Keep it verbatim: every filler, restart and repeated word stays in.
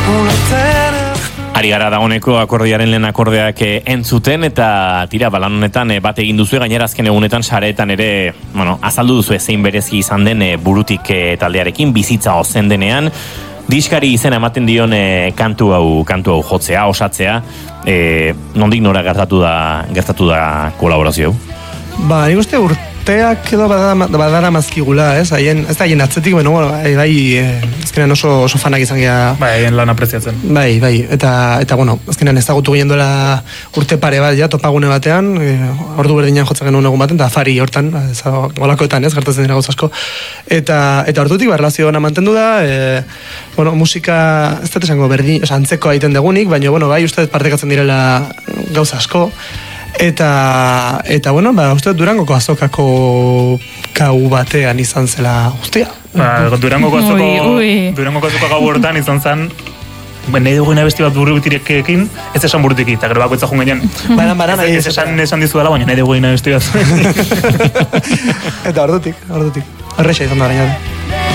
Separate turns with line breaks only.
Ari gara dagoneko akordearen lehen akordeak entzuten eta tira balan honetan bat egin duzu gainera azken egunetan sareetan ere, bueno, azaldu duzu zein berezi izan den burutik taldearekin bizitza ozen denean diskari izena ematen dion kantu hau kantu hau jotzea, osatzea, e, nondik nora gertatu da gertatu da kolaborazio hau?
Ba, nik uste urteak edo badara, badara mazkigula, ez? Haien, ez da haien atzetik, bueno, bai, bai azkenean oso, oso fanak izan gira.
Bai, haien lan apreziatzen.
Bai, bai, eta, eta bueno, azkenean ezagutu ginen duela urte pare bat, ja, topagune batean, e, ordu berdinean jotzen genuen egun baten, eta afari hortan, olakoetan, ez, gertatzen dira gauz asko. Eta, eta ordutik, ba, relazio gana mantendu da, e, bueno, musika, ez dut esango berdin, oza, antzeko egiten degunik, baina, bueno, bai, uste partekatzen direla gauza asko. Eta, eta bueno, ba, uste Durangoko azokako gau batean izan zela guztia.
Ba, Durangoko azoko, Durangoko azoko gau hortan izan zen, nahi dugu besti bat burutirekin, ez esan burutiki, eta gero bako etzakun gainean.
Baran, baran,
ez, ez esan, esan dizuela, baina nahi dugu besti bat.
Eta ordutik, ordutik. Horreixa izan da, baina.